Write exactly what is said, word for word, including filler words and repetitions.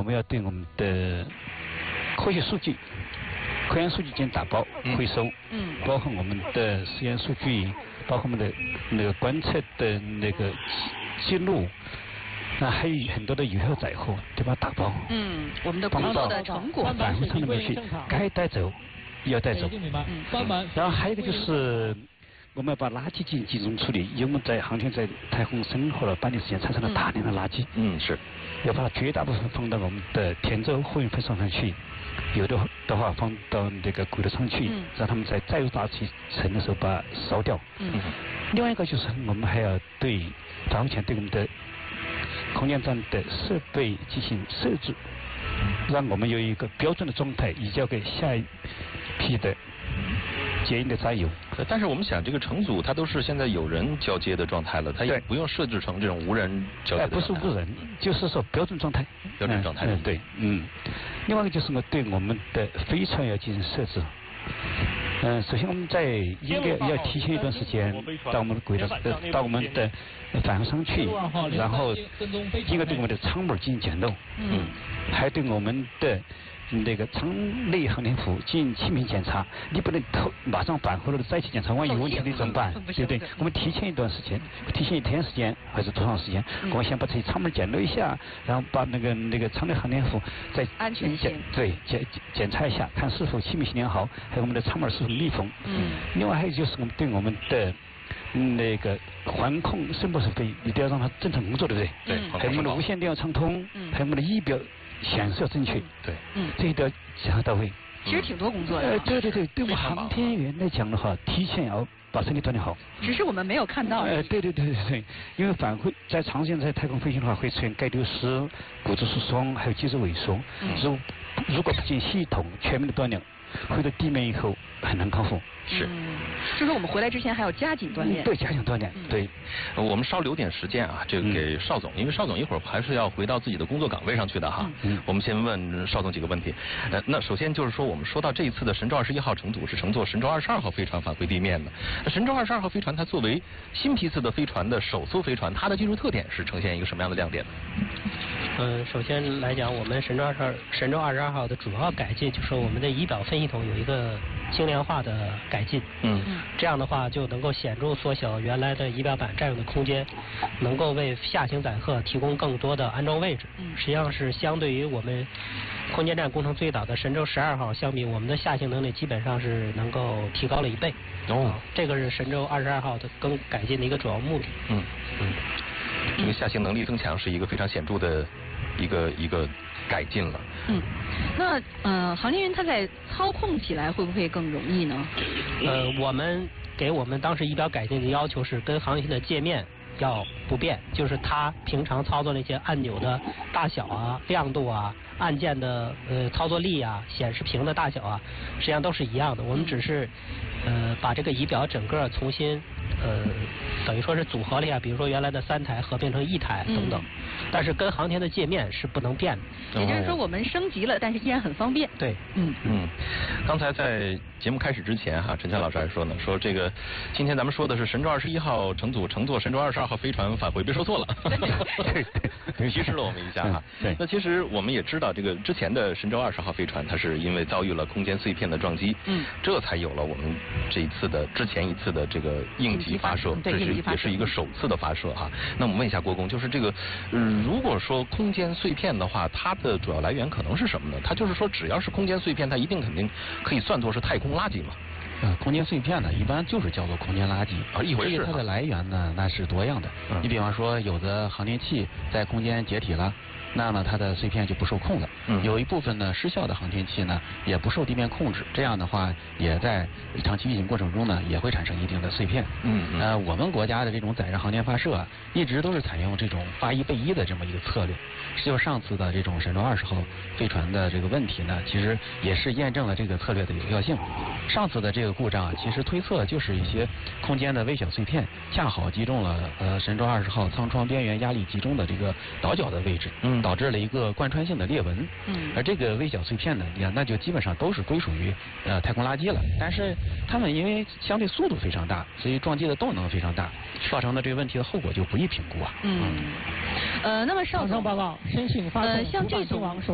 们要对我们的科学数据、科研数据进行打包回收，嗯，包括我们的实验数据，包括我们的那个观测的那个记录。那还有很多的有效载荷，对吧？打包， 嗯，我们的工作的成果， 返回舱里面去，该带走要带走。嗯，然后还有一个就是，我们要把垃圾进行集中处理，因为我们在航天在太空生活了半年时间，产生了大量的垃圾。 嗯，是。 要把绝大部分放到我们的田州货运分送上去，有的的话放到那个轨道上去，嗯、让他们在载入大气层的时候把它烧掉。嗯。另外一个就是我们还要对返回前对我们的空间站的设备进行设置，让我们有一个标准的状态，移交给下一批的接应的载油。 但是我们想，这个乘组它都是现在有人交接的状态了，它也不用设置成这种无人交接的状态。 不是无人，就是说标准状态。 标准状态。 嗯，对，嗯。另外一个就是我对我们的飞船要进行设置。嗯，首先我们在应该要提前一段时间到我们的轨道，呃，到我们的返回舱去，然后应该对我们的舱门进行检漏，嗯，还对我们的那个舱内航天服进行气密检查。你不能头马上返回来的再去检查，万一有问题你怎么办？对不对？我们提前一段时间，提前一天时间还是多长时间？我们先把这些舱门检漏一下，然后把那个那个舱内航天服再安全性对检检查一下，看是否气密性良好，还有我们的舱门是否密封。嗯。另外还有就是我们对我们的那个环控声波设备一定要让它正常工作，对不对？ 对。 还有我们的无线电要畅通，嗯，还有我们的仪表显示要正确， 对， 嗯，这一都要检查到位。 其实挺多工作的。 呃，对对对，对我们航天员来讲的话，提前要把身体锻炼好。 只是我们没有看到。 呃，对对对对对，因为返回在长时间在太空飞行的话，会出现钙丢失、骨质疏松，还有肌肉萎缩。嗯。如如果不进行系统全面的锻炼，回到地面以后很难康复。 是。 嗯，就说我们回来之前还要加紧锻炼。 对，加紧锻炼。嗯、对。 我们稍留点时间啊，这个给邵总，嗯、因为邵总一会儿还是要回到自己的工作岗位上去的哈。嗯。我们先问邵总几个问题。呃，那首先就是说，我们说到这一次的神舟二十一号乘组是乘坐神舟二十二号飞船返回地面的。神舟二十二号飞船它作为新批次的飞船的首艘飞船，它的技术特点是呈现一个什么样的亮点呢？ 嗯，首先来讲，我们神舟二十二神舟二十二号的主要改进就是我们的仪表分系统有一个精良化的改进。嗯。这样的话就能够显著缩小原来的仪表板占用的空间，能够为下行载荷提供更多的安装位置。嗯。实际上是相对于我们空间站工程最早的神舟十二号相比，我们的下行能力基本上是能够提高了一倍。哦。啊、这个是神舟二十二号的更改进的一个主要目的。嗯嗯。这个下行能力增强是一个非常显著的一个一个改进了。 嗯，那呃，航天员他在操控起来会不会更容易呢？ 呃，我们给我们当时仪表改进的要求是跟航天的界面要不变，就是他平常操作那些按钮的大小啊、亮度啊、按键的呃操作力啊、显示屏的大小啊，实际上都是一样的。我们只是呃把这个仪表整个重新呃等于说是组合了一下，比如说原来的三台合并成一台等等，嗯、但是跟航天的界面是不能变的。 也就是说我们升级了，但是依然很方便。 对， 嗯嗯。刚才在节目开始之前哈，陈强老师还说呢，说这个今天咱们说的是神舟二十一号乘组乘坐神舟二十二号飞船返回，别说错了，对对，提示了我们一下哈。对，那其实我们也知道，这个之前的神舟二十号飞船，它是因为遭遇了空间碎片的撞击，嗯，这才有了我们这一次的之前一次的这个应急发射，这是也是一个首次的发射哈。那我们问一下郭工，就是这个，嗯，如果说空间碎片的话，它的主要来源可能是什么呢？它就是说，只要是空间碎片，它一定肯定可以算作是太空垃圾嘛？ 呃，空间碎片呢，一般就是叫做空间垃圾啊，一回事。 它的来源呢，那是多样的。嗯、你比方说，有的航天器在空间解体了。那么它的碎片就不受控了。嗯。有一部分呢失效的航天器呢也不受地面控制，这样的话也在长期运行过程中呢也会产生一定的碎片。嗯嗯。呃，我们国家的这种载人航天发射啊，一直都是采用这种发一备一的这么一个策略。就上次的这种神舟二十号飞船的这个问题呢，其实也是验证了这个策略的有效性。上次的这个故障啊，其实推测就是一些空间的微小碎片恰好击中了呃神舟二十号舱窗边缘压力集中的这个倒角的位置。嗯。导致了一个贯穿性的裂纹，嗯，而这个微小碎片呢，那就基本上都是归属于呃太空垃圾了。但是它们因为相对速度非常大，所以撞击的动能非常大，造成的这个问题的后果就不易评估啊。 嗯，呃，那么邵总报告，申请发送呃，像这种